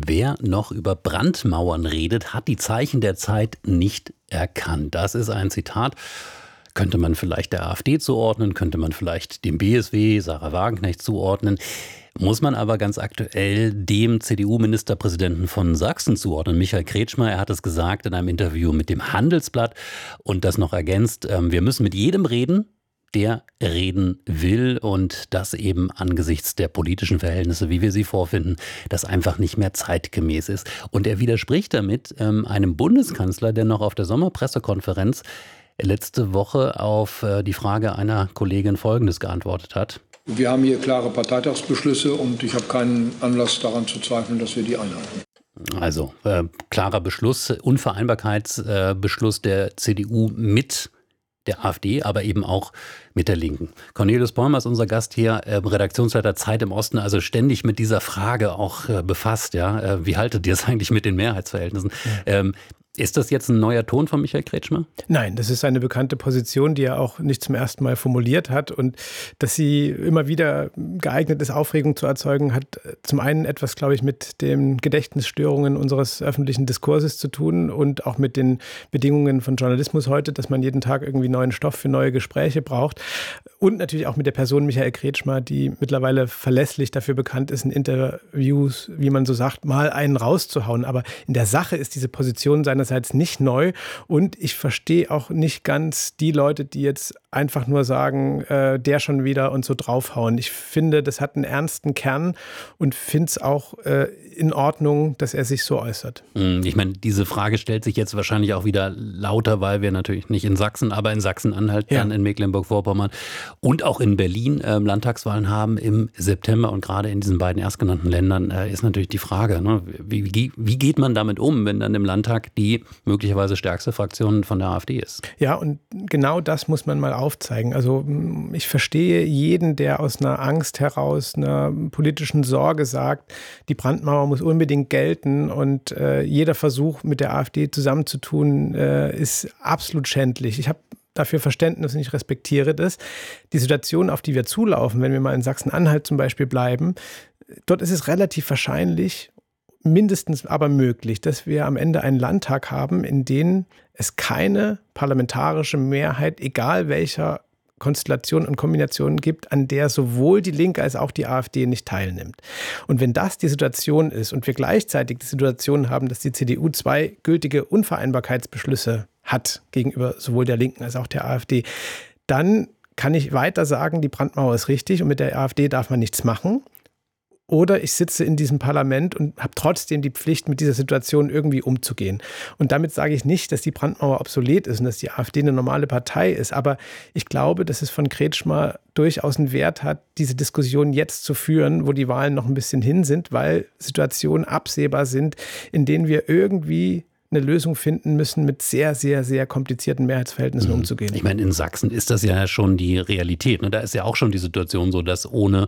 Wer noch über Brandmauern redet, hat die Zeichen der Zeit nicht erkannt. Das ist ein Zitat. Könnte man vielleicht der AfD zuordnen, könnte man vielleicht dem BSW, Sarah Wagenknecht zuordnen. Muss man aber ganz aktuell dem CDU-Ministerpräsidenten von Sachsen zuordnen, Michael Kretschmer. Er hat es gesagt in einem Interview mit dem Handelsblatt und das noch ergänzt. Wir müssen mit jedem reden, der reden will, und das eben angesichts der politischen Verhältnisse, wie wir sie vorfinden, das einfach nicht mehr zeitgemäß ist. Und er widerspricht damit einem Bundeskanzler, der noch auf der Sommerpressekonferenz letzte Woche auf die Frage einer Kollegin Folgendes geantwortet hat. Wir haben hier klare Parteitagsbeschlüsse und ich habe keinen Anlass daran zu zweifeln, dass wir die einhalten. Also klarer Beschluss, Unvereinbarkeitsbeschluss der CDU mit der AfD, aber eben auch mit der Linken. Cornelius Bäumer ist unser Gast hier, Redaktionsleiter Zeit im Osten, also ständig mit dieser Frage auch befasst. Ja? Wie haltet ihr es eigentlich mit den Mehrheitsverhältnissen? Ja. Ist das jetzt ein neuer Ton von Michael Kretschmer? Nein, das ist eine bekannte Position, die er auch nicht zum ersten Mal formuliert hat. Und dass sie immer wieder geeignet ist, Aufregung zu erzeugen, hat zum einen etwas, glaube ich, mit den Gedächtnisstörungen unseres öffentlichen Diskurses zu tun und auch mit den Bedingungen von Journalismus heute, dass man jeden Tag irgendwie neuen Stoff für neue Gespräche braucht. Und natürlich auch mit der Person Michael Kretschmer, die mittlerweile verlässlich dafür bekannt ist, in Interviews, wie man so sagt, mal einen rauszuhauen. Aber in der Sache ist diese Position seinerseits nicht neu. Und ich verstehe auch nicht ganz die Leute, die jetzt einfach nur sagen, der schon wieder und so draufhauen. Ich finde, das hat einen ernsten Kern und finde es auch in Ordnung, dass er sich so äußert. Ich meine, diese Frage stellt sich jetzt wahrscheinlich auch wieder lauter, weil wir natürlich nicht in Sachsen, aber in Sachsen-Anhalt, dann in Mecklenburg-Vorpommern und auch in Berlin Landtagswahlen haben im September. Und gerade in diesen beiden erstgenannten Ländern ist natürlich die Frage, ne, wie geht man damit um, wenn dann im Landtag die möglicherweise stärkste Fraktion von der AfD ist? Ja, und genau das muss man mal aufzeigen. Also ich verstehe jeden, der aus einer Angst heraus, einer politischen Sorge sagt, die Brandmauer muss unbedingt gelten und jeder Versuch, mit der AfD zusammenzutun, ist absolut schändlich. Ich habe dafür Verständnis und ich respektiere das. Die Situation, auf die wir zulaufen, wenn wir mal in Sachsen-Anhalt zum Beispiel bleiben, dort ist es relativ wahrscheinlich, mindestens aber möglich, dass wir am Ende einen Landtag haben, in dem es keine parlamentarische Mehrheit, egal welcher Konstellation und Kombinationen gibt, an der sowohl die Linke als auch die AfD nicht teilnimmt. Und wenn das die Situation ist und wir gleichzeitig die Situation haben, dass die CDU 2 gültige Unvereinbarkeitsbeschlüsse hat gegenüber sowohl der Linken als auch der AfD, dann kann ich weiter sagen, die Brandmauer ist richtig und mit der AfD darf man nichts machen. Oder ich sitze in diesem Parlament und habe trotzdem die Pflicht, mit dieser Situation irgendwie umzugehen. Und damit sage ich nicht, dass die Brandmauer obsolet ist und dass die AfD eine normale Partei ist. Aber ich glaube, dass es von Kretschmer durchaus einen Wert hat, diese Diskussion jetzt zu führen, wo die Wahlen noch ein bisschen hin sind, weil Situationen absehbar sind, in denen wir irgendwie eine Lösung finden müssen, mit sehr, sehr, sehr komplizierten Mehrheitsverhältnissen umzugehen. Ich meine, in Sachsen ist das ja schon die Realität. Ne? Da ist ja auch schon die Situation so, dass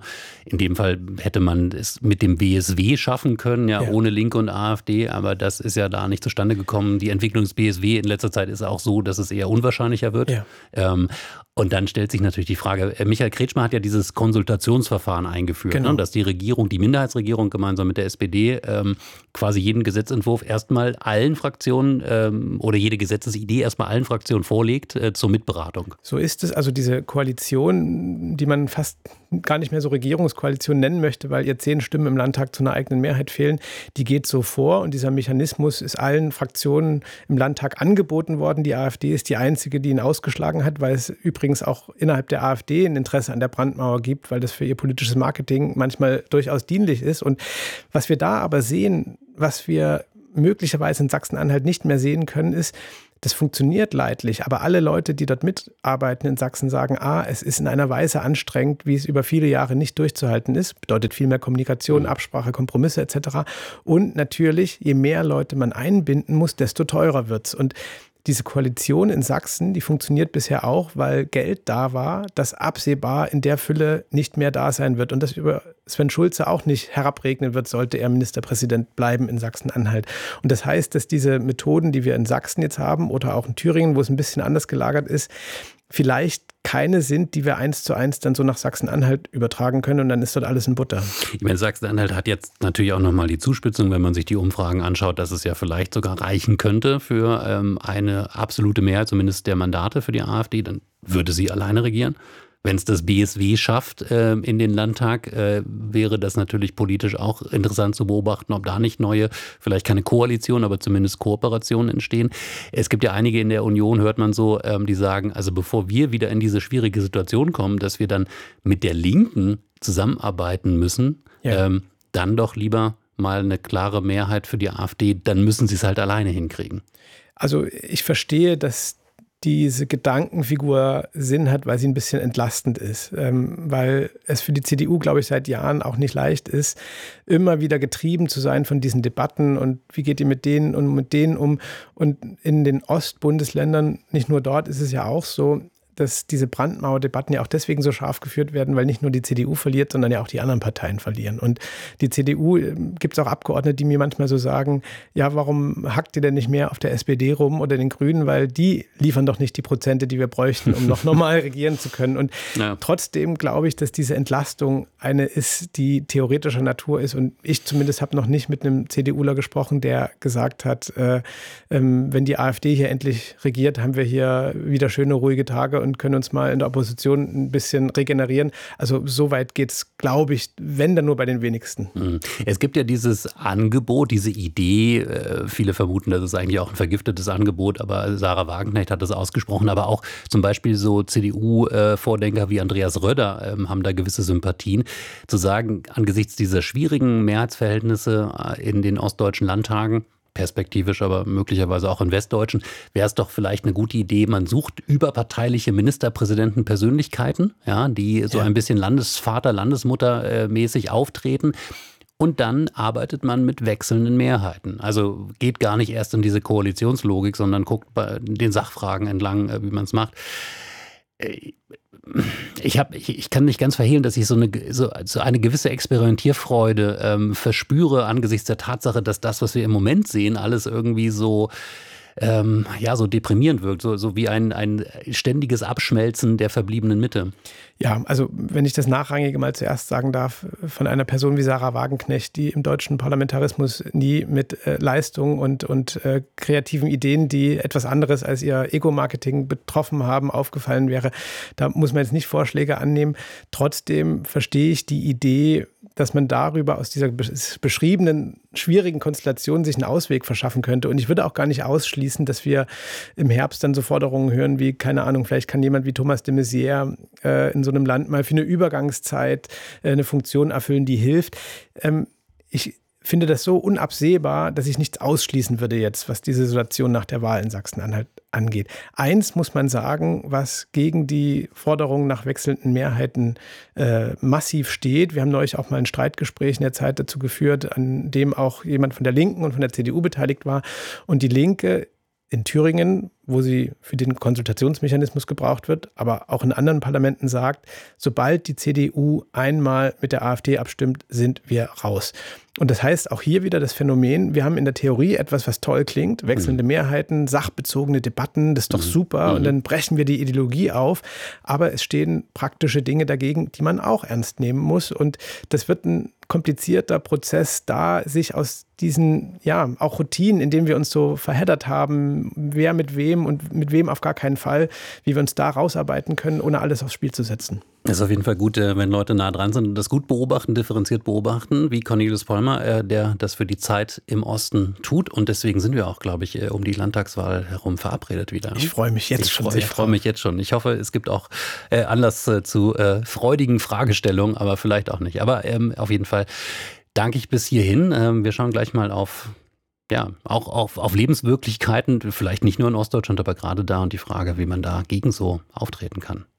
in dem Fall hätte man es mit dem BSW schaffen können, ohne Linke und AfD, aber das ist ja da nicht zustande gekommen. Die Entwicklung des BSW in letzter Zeit ist auch so, dass es eher unwahrscheinlicher wird. Ja. Und dann stellt sich natürlich die Frage, Michael Kretschmer hat ja dieses Konsultationsverfahren eingeführt, ne, dass die Regierung, die Minderheitsregierung gemeinsam mit der SPD quasi jeden Gesetzentwurf erstmal allen Fraktionen oder jede Gesetzesidee erstmal allen Fraktionen vorlegt zur Mitberatung. So ist es. Also diese Koalition, die man fast gar nicht mehr so Regierungskoalition nennen möchte, weil ihr 10 Stimmen im Landtag zu einer eigenen Mehrheit fehlen, die geht so vor und dieser Mechanismus ist allen Fraktionen im Landtag angeboten worden. Die AfD ist die einzige, die ihn ausgeschlagen hat, weil es übrigens auch innerhalb der AfD ein Interesse an der Brandmauer gibt, weil das für ihr politisches Marketing manchmal durchaus dienlich ist. Und was wir da aber sehen, was wir möglicherweise in Sachsen-Anhalt nicht mehr sehen können, ist, das funktioniert leidlich, aber alle Leute, die dort mitarbeiten in Sachsen, sagen, es ist in einer Weise anstrengend, wie es über viele Jahre nicht durchzuhalten ist. Bedeutet viel mehr Kommunikation, Absprache, Kompromisse etc. Und natürlich, je mehr Leute man einbinden muss, desto teurer wird es. Und diese Koalition in Sachsen, die funktioniert bisher auch, weil Geld da war, das absehbar in der Fülle nicht mehr da sein wird und das über Sven Schulze auch nicht herabregnen wird, sollte er Ministerpräsident bleiben in Sachsen-Anhalt. Und das heißt, dass diese Methoden, die wir in Sachsen jetzt haben oder auch in Thüringen, wo es ein bisschen anders gelagert ist, vielleicht keine sind, die wir 1:1 dann so nach Sachsen-Anhalt übertragen können und dann ist dort alles in Butter. Ich meine, Sachsen-Anhalt hat jetzt natürlich auch nochmal die Zuspitzung, wenn man sich die Umfragen anschaut, dass es ja vielleicht sogar reichen könnte für eine absolute Mehrheit, zumindest der Mandate für die AfD, dann würde sie alleine regieren. Wenn es das BSW schafft in den Landtag, wäre das natürlich politisch auch interessant zu beobachten, ob da nicht neue, vielleicht keine Koalition, aber zumindest Kooperationen entstehen. Es gibt ja einige in der Union, hört man so, die sagen, also bevor wir wieder in diese schwierige Situation kommen, dass wir dann mit der Linken zusammenarbeiten müssen, dann doch lieber mal eine klare Mehrheit für die AfD, dann müssen sie es halt alleine hinkriegen. Also ich verstehe, dass diese Gedankenfigur Sinn hat, weil sie ein bisschen entlastend ist. Weil es für die CDU, glaube ich, seit Jahren auch nicht leicht ist, immer wieder getrieben zu sein von diesen Debatten und wie geht ihr mit denen und mit denen um. Und in den Ostbundesländern, nicht nur dort, ist es ja auch so, dass diese Brandmauerdebatten ja auch deswegen so scharf geführt werden, weil nicht nur die CDU verliert, sondern ja auch die anderen Parteien verlieren. Und die CDU, gibt es auch Abgeordnete, die mir manchmal so sagen, ja, warum hackt ihr denn nicht mehr auf der SPD rum oder den Grünen, weil die liefern doch nicht die Prozente, die wir bräuchten, um noch normal regieren zu können. Und trotzdem glaube ich, dass diese Entlastung eine ist, die theoretischer Natur ist. Und ich zumindest habe noch nicht mit einem CDUler gesprochen, der gesagt hat, wenn die AfD hier endlich regiert, haben wir hier wieder schöne, ruhige Tage und können uns mal in der Opposition ein bisschen regenerieren. Also so weit geht es, glaube ich, wenn dann nur bei den wenigsten. Es gibt ja dieses Angebot, diese Idee, viele vermuten, das ist eigentlich auch ein vergiftetes Angebot, aber Sarah Wagenknecht hat das ausgesprochen, aber auch zum Beispiel so CDU-Vordenker wie Andreas Röder haben da gewisse Sympathien, zu sagen, angesichts dieser schwierigen Mehrheitsverhältnisse in den ostdeutschen Landtagen, perspektivisch, aber möglicherweise auch in westdeutschen, wäre es doch vielleicht eine gute Idee, man sucht überparteiliche Ministerpräsidentenpersönlichkeiten, ja, die so ein bisschen Landesvater, Landesmutter mäßig auftreten. Und dann arbeitet man mit wechselnden Mehrheiten. Also geht gar nicht erst in diese Koalitionslogik, sondern guckt bei den Sachfragen entlang, wie man es macht. Ich kann nicht ganz verhehlen, dass ich so eine gewisse Experimentierfreude verspüre angesichts der Tatsache, dass das, was wir im Moment sehen, alles irgendwie so deprimierend wirkt, so wie ein ständiges Abschmelzen der verbliebenen Mitte. Ja, also wenn ich das Nachrangige mal zuerst sagen darf, von einer Person wie Sarah Wagenknecht, die im deutschen Parlamentarismus nie mit Leistung und kreativen Ideen, die etwas anderes als ihr Ego-Marketing betroffen haben, aufgefallen wäre, da muss man jetzt nicht Vorschläge annehmen. Trotzdem verstehe ich die Idee, dass man darüber aus dieser beschriebenen schwierigen Konstellation sich einen Ausweg verschaffen könnte. Und ich würde auch gar nicht ausschließen, dass wir im Herbst dann so Forderungen hören wie, keine Ahnung, vielleicht kann jemand wie Thomas de Maizière in so einem Land mal für eine Übergangszeit eine Funktion erfüllen, die hilft. Ich finde das so unabsehbar, dass ich nichts ausschließen würde jetzt, was diese Situation nach der Wahl in Sachsen-Anhalt angeht. Eins muss man sagen, was gegen die Forderungen nach wechselnden Mehrheiten massiv steht. Wir haben neulich auch mal ein Streitgespräch in der Zeit dazu geführt, an dem auch jemand von der Linken und von der CDU beteiligt war. Und die Linke in Thüringen, wo sie für den Konsultationsmechanismus gebraucht wird, aber auch in anderen Parlamenten sagt, sobald die CDU einmal mit der AfD abstimmt, sind wir raus. Und das heißt auch hier wieder das Phänomen, wir haben in der Theorie etwas, was toll klingt, wechselnde Mehrheiten, sachbezogene Debatten, das ist doch super und dann brechen wir die Ideologie auf, aber es stehen praktische Dinge dagegen, die man auch ernst nehmen muss und das wird ein komplizierter Prozess, da sich aus diesen, auch Routinen, in denen wir uns so verheddert haben, wer mit wem und mit wem auf gar keinen Fall, wie wir uns da rausarbeiten können, ohne alles aufs Spiel zu setzen. Es ist auf jeden Fall gut, wenn Leute nah dran sind und das gut beobachten, differenziert beobachten, wie Cornelius Vollmer, der das für die Zeit im Osten tut. Und deswegen sind wir auch, glaube ich, um die Landtagswahl herum verabredet wieder. Ich freue mich jetzt schon. Ich freue mich jetzt schon. Ich hoffe, es gibt auch Anlass zu freudigen Fragestellungen, aber vielleicht auch nicht. Aber auf jeden Fall danke ich bis hierhin. Wir schauen gleich mal auf Lebenswirklichkeiten, vielleicht nicht nur in Ostdeutschland, aber gerade da und die Frage, wie man dagegen so auftreten kann.